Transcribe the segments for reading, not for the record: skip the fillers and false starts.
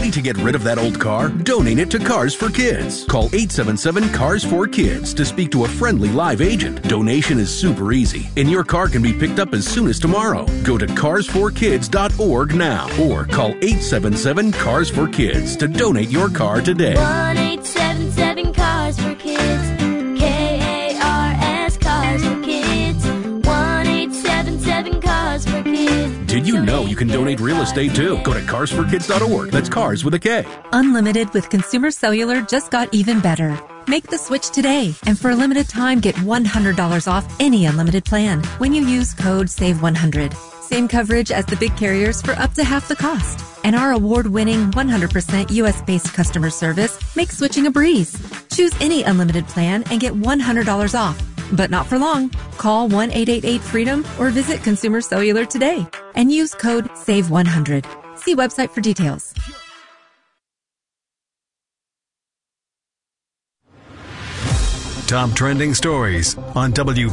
Ready to get rid of that old car? Donate it to Cars for Kids. Call 877-CARS4KIDS to speak to a friendly live agent. Donation is super easy, and your car can be picked up as soon as tomorrow. Go to carsforkids.org now or call 877-CARS4KIDS to donate your car today. 1-877-CARS4KIDS. KARS Cars for Kids. 1-877-CARS4KIDS. Did you know you can donate real estate too? Go to carsforkids.org. That's cars with a K. Unlimited with Consumer Cellular just got even better. Make the switch today, and for a limited time, get $100 off any unlimited plan when you use code SAVE100. Same coverage as the big carriers for up to half the cost. And our award-winning 100% U.S.-based customer service makes switching a breeze. Choose any unlimited plan and get $100 off. But not for long. Call 1-888-FREEDOM or visit Consumer Cellular today and use code SAVE100. See website for details. Top trending stories on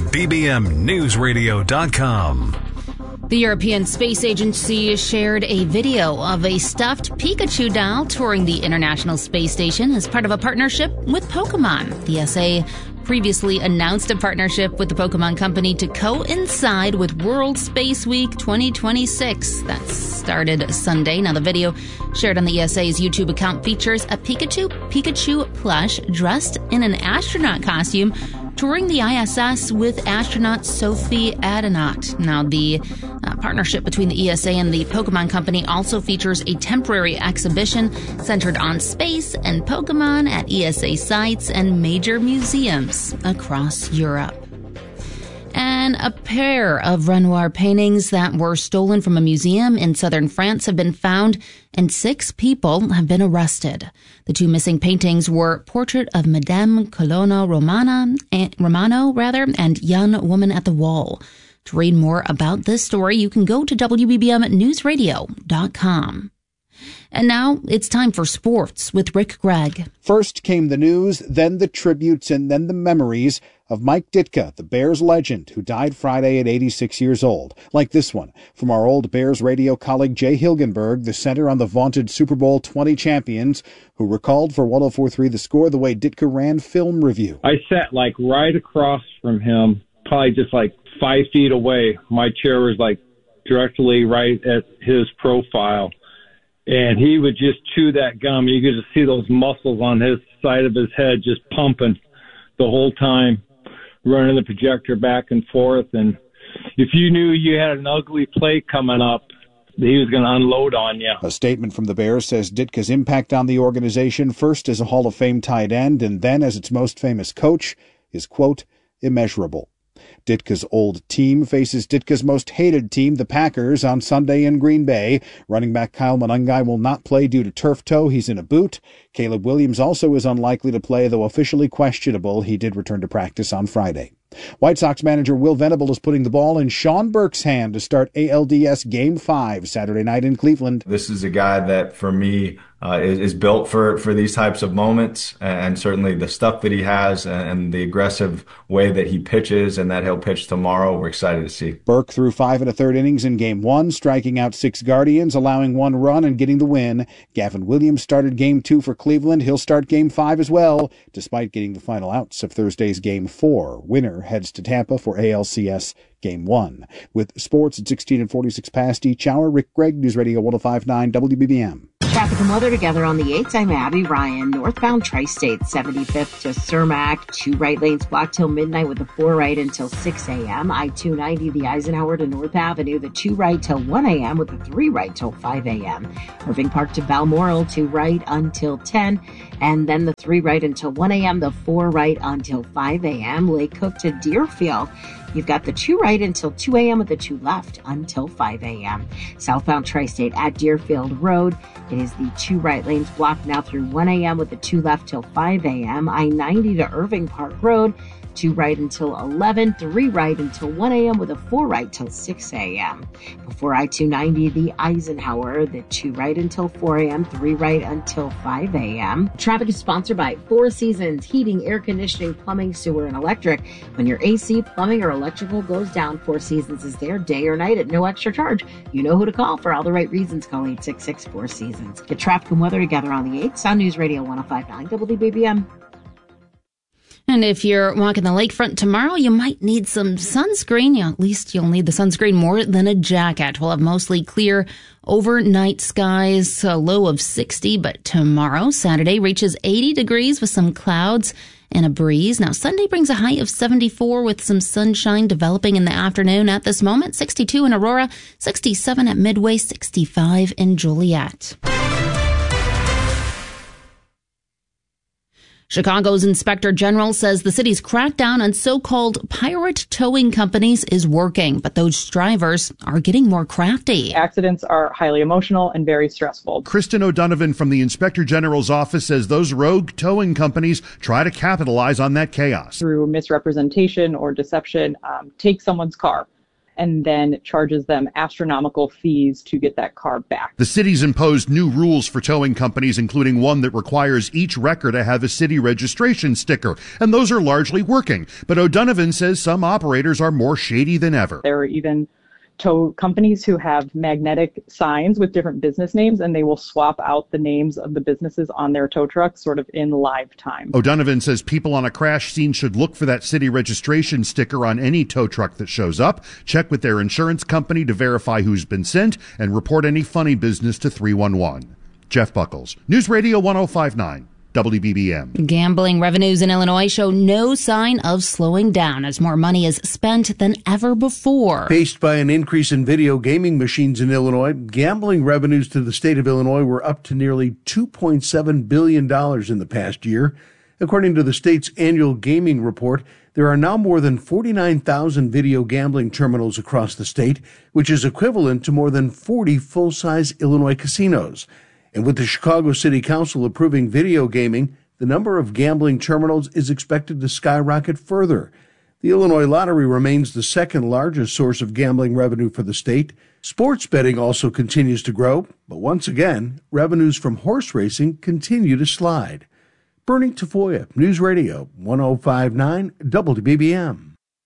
WBBMNewsRadio.com. The European Space Agency shared a video of a stuffed Pikachu doll touring the International Space Station as part of a partnership with Pokemon. The SA previously announced a partnership with the Pokemon Company to coincide with World Space Week 2026. That started Sunday. Now, the video shared on the ESA's YouTube account features a Pikachu plush dressed in an astronaut costume touring the ISS with astronaut Sophie Adenauer. Now, the partnership between the ESA and the Pokemon Company also features a temporary exhibition centered on space and Pokemon at ESA sites and major museums across Europe. And a pair of Renoir paintings that were stolen from a museum in southern France have been found, and 6 people have been arrested. The 2 missing paintings were Portrait of Madame Colonna Romano, and Young Woman at the Wall. To read more about this story, you can go to WBBMNewsRadio.com. And now it's time for sports with Rick Gregg. First came the news, then the tributes, and then the memories of Mike Ditka, the Bears legend, who died Friday at 86 years old. Like this one from our old Bears radio colleague Jay Hilgenberg, the center on the vaunted Super Bowl 20 champions, who recalled for 104.3 The Score the way Ditka ran film review. I sat like right across from him, probably just like 5 feet away. My chair was like directly right at his profile. And he would just chew that gum. You could just see those muscles on his side of his head just pumping the whole time, running the projector back and forth. And if you knew you had an ugly play coming up, he was going to unload on you. A statement from the Bears says Ditka's impact on the organization, first as a Hall of Fame tight end and then as its most famous coach, is, quote, immeasurable. Ditka's old team faces Ditka's most hated team, the Packers, on Sunday in Green Bay. Running back Kyle Monangai will not play due to turf toe. He's in a boot. Caleb Williams also is unlikely to play, though officially questionable. He did return to practice on Friday. White Sox manager Will Venable is putting the ball in Sean Burke's hand to start ALDS Game 5 Saturday night in Cleveland. This is a guy that, for me, is built for these types of moments, and certainly the stuff that he has and the aggressive way that he pitches and that he'll pitch tomorrow, we're excited to see. Burke threw 5 1/3 innings in Game 1, striking out 6 Guardians, allowing 1 run and getting the win. Gavin Williams started Game 2 for Cleveland. He'll start Game 5 as well, despite getting the final outs of Thursday's Game 4. Winner heads to Tampa for ALCS Game 1. With sports at 16 and 46 past each hour, Rick Gregg, News Radio 105.9 WBBM. Traffic and weather together on the 8th. I'm Abby Ryan. Northbound Tri-State 75th to Cermak. 2 right lanes blocked till midnight with the 4 right until 6 a.m. I-290, the Eisenhower to North Avenue. The 2 right till 1 a.m. with the 3 right till 5 a.m. Irving Park to Balmoral, 2 right until 10. And then the 3 right until 1 a.m. The 4 right until 5 a.m. Lake Cook to Deerfield. You've got the 2 right until 2 a.m. with the 2 left until 5 a.m. Southbound Tri-State at Deerfield Road. It is the 2 right lanes blocked now through 1 a.m. with the 2 left till 5 a.m. I-90 to Irving Park Road. 2 right until 11, 3 right until 1 a.m. with a 4 right till 6 a.m. Before I-290, the Eisenhower, the 2 right until 4 a.m., 3 right until 5 a.m. Traffic is sponsored by Four Seasons Heating, Air Conditioning, Plumbing, Sewer, and Electric. When your AC, plumbing, or electrical goes down, Four Seasons is there day or night at no extra charge. You know who to call for all the right reasons. Call 866-4Seasons. Get traffic and weather together on the 8th. Sound News Radio 105.9 WBBM. And if you're walking the lakefront tomorrow, you might need some sunscreen. Yeah, at least you'll need the sunscreen more than a jacket. We'll have mostly clear overnight skies, a low of 60, but tomorrow, Saturday, reaches 80 degrees with some clouds and a breeze. Now, Sunday brings a high of 74 with some sunshine developing in the afternoon. At this moment, 62 in Aurora, 67 at Midway, 65 in Joliet. Chicago's Inspector General says the city's crackdown on so-called pirate towing companies is working, but those drivers are getting more crafty. Accidents are highly emotional and very stressful. Kristen O'Donovan from the Inspector General's office says those rogue towing companies try to capitalize on that chaos. Through misrepresentation or deception, take someone's car and then charges them astronomical fees to get that car back. The city's imposed new rules for towing companies, including one that requires each wrecker to have a city registration sticker, and those are largely working. But O'Donovan says some operators are more shady than ever. There are even tow companies who have magnetic signs with different business names, and they will swap out the names of the businesses on their tow trucks sort of in live time. O'Donovan says people on a crash scene should look for that city registration sticker on any tow truck that shows up, check with their insurance company to verify who's been sent, and report any funny business to 311. Jeff Buckles, News Radio 105.9. WBBM. Gambling revenues in Illinois show no sign of slowing down as more money is spent than ever before. Paced by an increase in video gaming machines in Illinois, gambling revenues to the state of Illinois were up to nearly $2.7 billion in the past year. According to the state's annual gaming report, there are now more than 49,000 video gambling terminals across the state, which is equivalent to more than 40 full-size Illinois casinos. And with the Chicago City Council approving video gaming, the number of gambling terminals is expected to skyrocket further. The Illinois Lottery remains the second largest source of gambling revenue for the state. Sports betting also continues to grow, but once again, revenues from horse racing continue to slide. Bernie Tafoya, News Radio 105.9 WBBM.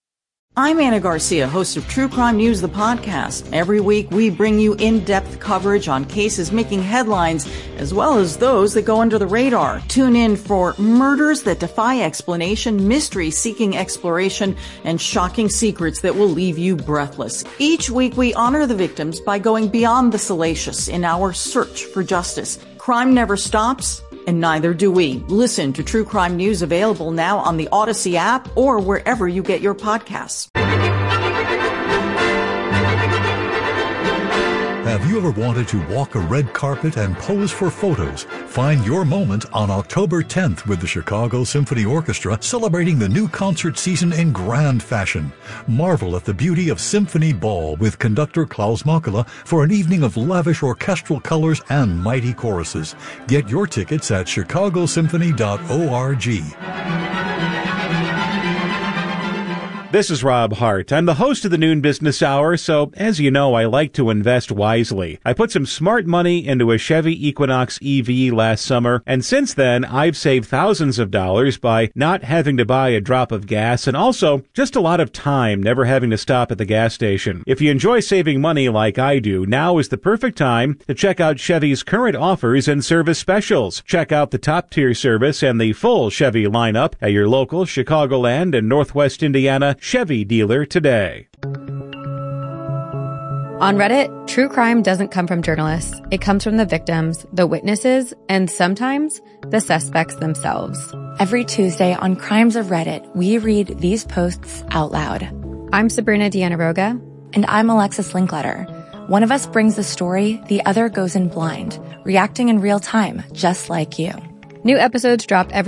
I'm Anna Garcia, host of True Crime News, the podcast. Every week, we bring you in-depth coverage on cases making headlines, as well as those that go under the radar. Tune in for murders that defy explanation, mystery seeking exploration, and shocking secrets that will leave you breathless. Each week, we honor the victims by going beyond the salacious in our search for justice. Crime never stops, and neither do we. Listen to True Crime News, available now on the Odyssey app or wherever you get your podcasts. Have you ever wanted to walk a red carpet and pose for photos? Find your moment on October 10th with the Chicago Symphony Orchestra, celebrating the new concert season in grand fashion. Marvel at the beauty of Symphony Ball with conductor Klaus Makala for an evening of lavish orchestral colors and mighty choruses. Get your tickets at chicagosymphony.org. This is Rob Hart. I'm the host of the Noon Business Hour, so as you know, I like to invest wisely. I put some smart money into a Chevy Equinox EV last summer, and since then, I've saved thousands of dollars by not having to buy a drop of gas, and also just a lot of time never having to stop at the gas station. If you enjoy saving money like I do, now is the perfect time to check out Chevy's current offers and service specials. Check out the top-tier service and the full Chevy lineup at your local Chicagoland and Northwest Indiana Chevy dealer today. On Reddit, true crime doesn't come from journalists. It comes from the victims, the witnesses, and sometimes the suspects themselves. Every Tuesday on Crimes of Reddit, we read these posts out loud. I'm Sabrina Diana-Roga. And I'm Alexis Linkletter. One of us brings the story, the other goes in blind, reacting in real time, just like you. New episodes drop every